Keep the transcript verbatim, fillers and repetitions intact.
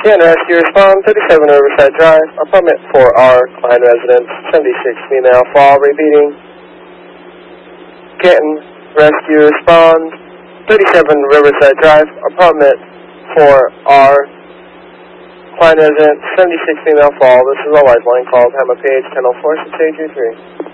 Canton Rescue Respond, thirty-seven Riverside Drive, apartment four R, Klein Residence, seventy-six female, fall, repeating. Canton Rescue Respond, thirty-seven Riverside Drive, apartment four R, Klein Residence, seventy-six female, fall. This is a lifeline call. Time of page ten oh four, six eight two three.